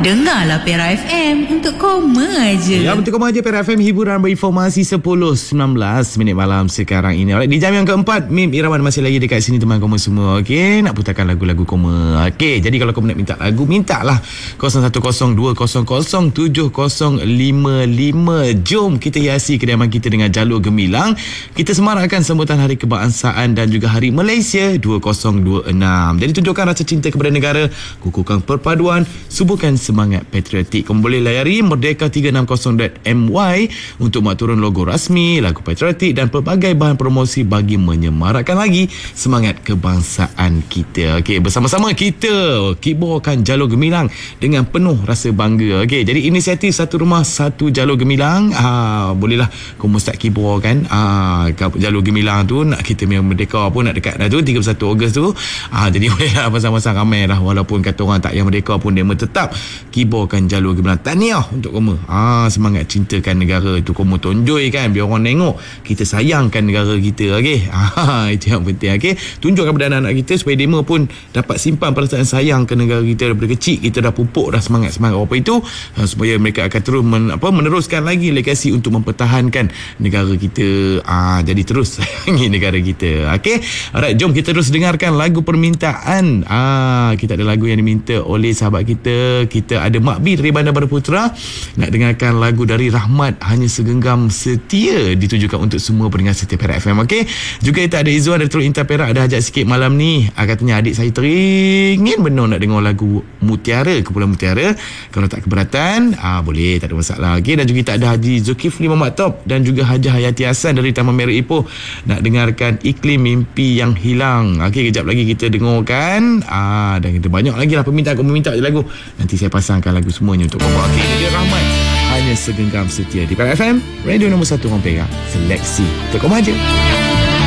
Dengarlah Pera FM untuk koma aja. Ya, untuk koma aja Pera FM, hiburan berinformasi 10-19 minit malam sekarang ini. Alright, di jam yang keempat, Mim Irawan masih lagi dekat sini teman koma semua. Okey, nak putarkan lagu-lagu koma. Okey, jadi kalau kau nak minta lagu, mintalah 0102007055. Jom kita hiasi kediaman kita dengan jalur gemilang. Kita semarakkan sambutan Hari Kebangsaan dan juga Hari Malaysia 2026. Jadi tunjukkan rasa cinta kepada negara, kukuhkan perpaduan, subuhkan semangat patriotik. Kamu boleh layari merdeka360.my untuk mak turun logo rasmi, lagu patriotik dan pelbagai bahan promosi bagi menyemarakkan lagi semangat kebangsaan kita. Okey, bersama-sama kita kibarkan jalur gemilang dengan penuh rasa bangga. Okey, jadi inisiatif satu rumah satu jalur gemilang, bolehlah kamu start kibarkan jalur gemilang tu. Nak kita punya merdeka pun nak dekat dah tu 31 Ogos tu. Jadi bolehlah bersama-sama ramai lah, walaupun kata orang tak yang merdeka pun dia tetap kibarkan jalur gemilang. Tahniah untuk kamu. Semangat cintakan negara itu kamu tonjoi kan, biar orang tengok kita sayangkan negara kita. Okey, itu yang penting. Okey, tunjukkan kepada anak-anak kita supaya dia pun dapat simpan perasaan sayang ke negara kita daripada kecil. Kita dah pupuk dah semangat-semangat apa itu, supaya mereka akan terus meneruskan lagi legasi untuk mempertahankan negara kita. Jadi terus sayangi negara kita. Okey, alright, jom kita terus dengarkan lagu permintaan. Kita ada lagu yang diminta oleh sahabat kita. Kita ada Mak B dari Bandar Baru Putra nak dengarkan lagu dari Rahmat, Hanya Segenggam Setia, ditujukan untuk semua pendengar setia Perak FM. Okey, juga kita ada Izzuan dari Teluk Intan Perak, ada hajat sikit malam ni. Katanya adik saya teringin benar nak dengar lagu Mutiara, Kumpulan Mutiara. Kalau tak keberatan, boleh, tak ada masalah. Okey, dan juga kita ada Haji Zulkifli Muhammad Top dan juga Hajah Hayati Hassan dari Taman Merah Ipoh nak dengarkan Iklim Mimpi Yang Hilang. Okey, kejap lagi kita dengarkan. Dan kita banyak lagi lah permintaan. Kau meminta je lagu, nanti saya pasangkan lagu semuanya untuk kau. Okey, ini dia Rahmat, Hanya Segenggam Setia di Perak FM, radio nombor 1 orang Perak. Seleksi untuk kau aja.